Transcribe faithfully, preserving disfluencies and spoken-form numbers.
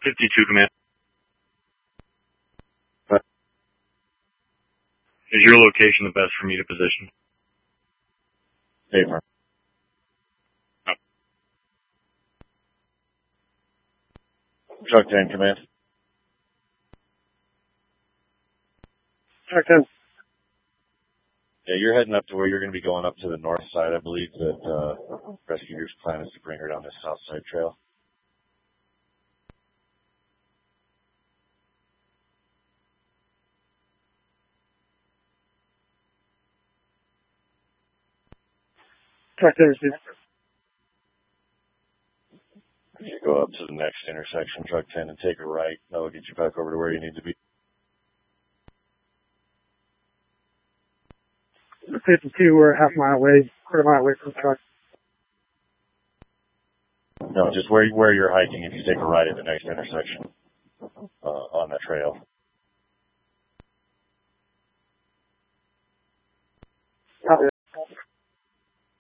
fifty-two, command. Is your location the best for me to position? Safer. Oh. Truck ten, command. Truck ten. Yeah, you're heading up to where you're going to be going up to the north side. I believe that uh, rescue group's plan is to bring her down this south side trail. Truck ten received. You go up to the next intersection, truck ten, and take a right. That'll get you back over to where you need to be. fifty-two, we're a half mile away, quarter mile away from the truck. No, just where where you're hiking. If you take a right at the next intersection uh, on the trail.